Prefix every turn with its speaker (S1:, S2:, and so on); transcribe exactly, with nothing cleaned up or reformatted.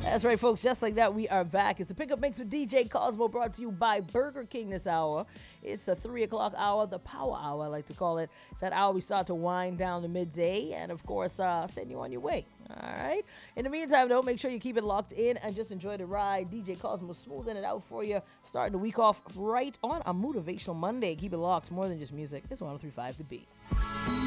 S1: That's right, folks. Just like that, we are back. It's a pickup mix with D J Cosmo, brought to you by Burger King this hour. It's a three o'clock hour, the power hour, I like to call it. It's that hour we start to wind down to midday and, of course, uh, send you on your way. All right. In the meantime, though, make sure you keep it locked in and just enjoy the ride. D J Cosmo smoothing it out for you, starting the week off right on a Motivational Monday. Keep it locked. More than just music. It's one oh three point five The Beat.